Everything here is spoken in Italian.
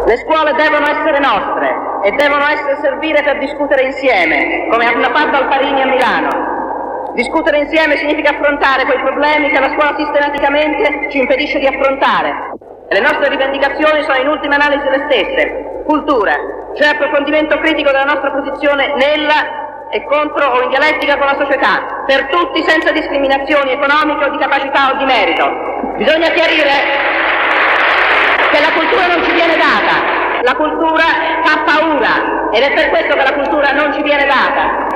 Le scuole devono essere nostre e devono servire per discutere insieme, come hanno fatto al Parini a Milano. Discutere insieme significa affrontare quei problemi che la scuola sistematicamente ci impedisce di affrontare. E le nostre rivendicazioni sono in ultima analisi le stesse. Cultura, cioè approfondimento critico della nostra posizione nella e contro o in dialettica con la società, per tutti senza discriminazioni economiche o di capacità o di merito. Bisogna chiarire che la cultura non ci viene data, la cultura fa paura ed è per questo che la cultura non ci viene data.